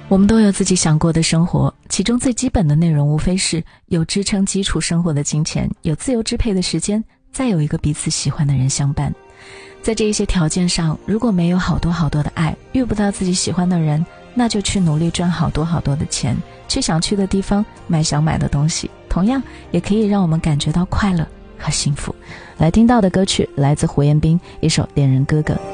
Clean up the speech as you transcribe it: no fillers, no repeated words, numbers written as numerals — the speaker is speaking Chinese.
我们都有自己想过的生活，其中最基本的内容无非是有支撑基础生活的金钱，有自由支配的时间，再有一个彼此喜欢的人相伴。在这一些条件上，如果没有好多好多的爱，遇不到自己喜欢的人，那就去努力赚好多好多的钱，去想去的地方，买想买的东西，同样也可以让我们感觉到快乐和幸福。来听到的歌曲来自胡彦斌，一首《恋人哥哥》。